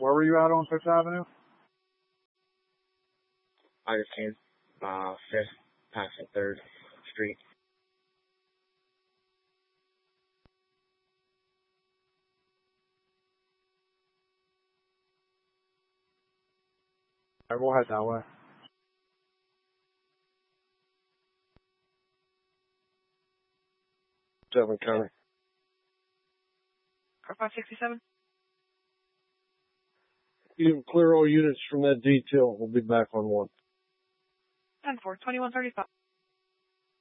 Where were you at on 5th Avenue? Augustine, 5th, passing 3rd Street. Alright, we'll head that way. Seven County. Car 567. You can clear all units from that detail. We'll be back on 1. 10-4, 2135.